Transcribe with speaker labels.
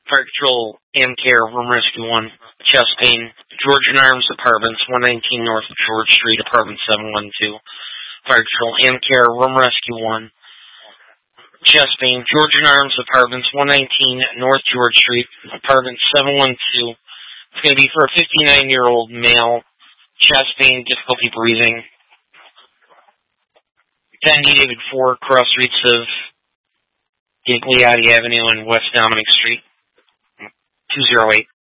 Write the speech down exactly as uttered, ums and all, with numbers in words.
Speaker 1: Fire Patrol Amcare, Room Rescue one, chest pain, Georgian Arms Apartments, one nineteen North George Street, Apartment seven one two. Fire Patrol Amcare, Room Rescue one, chest pain, Georgian Arms Apartments, one nineteen North George Street, Apartment seven one two. It's going to be for a fifty-nine-year-old male, chest pain, difficulty breathing. ten David four, cross streets of Gigliotti Avenue and West Dominic Street, two oh eight.